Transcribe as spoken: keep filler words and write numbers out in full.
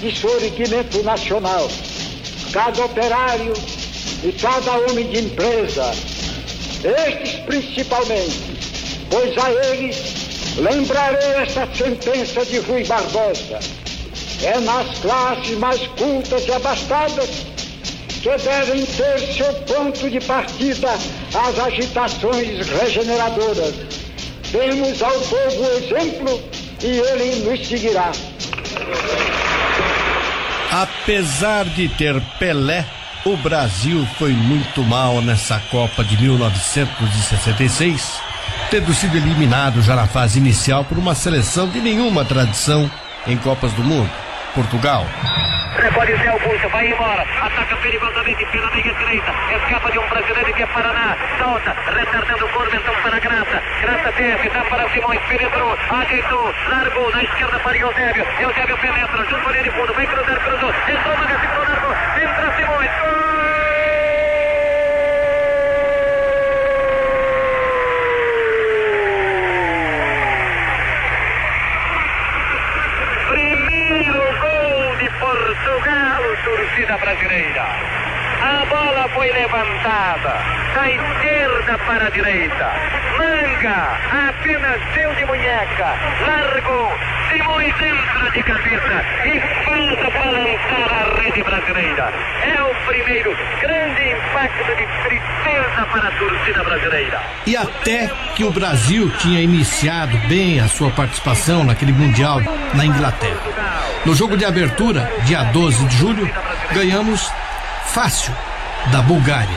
de sorgimento nacional. Cada operário e cada homem de empresa, estes principalmente, pois a eles lembrarei esta sentença de Rui Barbosa. É nas classes mais cultas e abastadas que devem ter seu ponto de partida as agitações regeneradoras. Demos ao povo o exemplo e ele nos seguirá. Apesar de ter Pelé, o Brasil foi muito mal nessa Copa de mil novecentos e sessenta e seis, tendo sido eliminado já na fase inicial por uma seleção de nenhuma tradição em Copas do Mundo, Portugal. Pode ser Augusto, vai embora, ataca perigosamente pela meia direita, escapa de um brasileiro que é Paraná, solta, retardando o corpo, então para Graça, Graça teve, dá para Simões, penetrou, ajeitou, largou, na esquerda para Eusébio, Eusébio penetra, junto ali de fundo, vai cruzar, cruzou, entrou, Maga, segurou, largou, entra Simões, gol! Portugal, torcida brasileira. A bola foi levantada da esquerda para a direita. Manga apenas deu de munheca, largou. Simões entra de cabeça e faz balançar a rede brasileira. É o primeiro grande impacto de tristeza para a torcida brasileira. E até que o Brasil tinha iniciado bem a sua participação naquele Mundial na Inglaterra. No jogo de abertura, dia doze de julho, ganhamos fácil da Bulgária.